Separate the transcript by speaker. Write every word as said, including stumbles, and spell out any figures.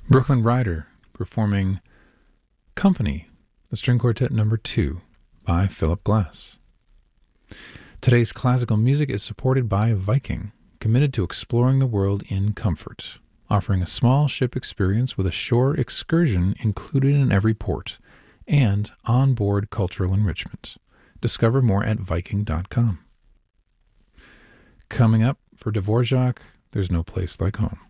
Speaker 1: Brooklyn Rider performing Company, the string quartet number two by Philip Glass. Today's classical music is supported by Viking, committed to exploring the world in comfort, offering a small ship experience with a shore excursion included in every port, and on-board cultural enrichment. Discover more at Viking dot com. Coming up for Dvorak, There's No Place Like Home.